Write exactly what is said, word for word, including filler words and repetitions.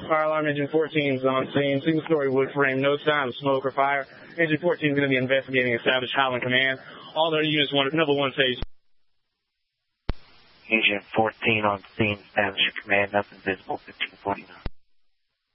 Fire alarm engine fourteen is on scene. Single-story wood frame, no sign of smoke or fire. Engine fourteen is going to be investigating established Highland Command. All their units, one, number one phase. Engine fourteen on scene, establish your command, nothing visible, fifteen forty-nine.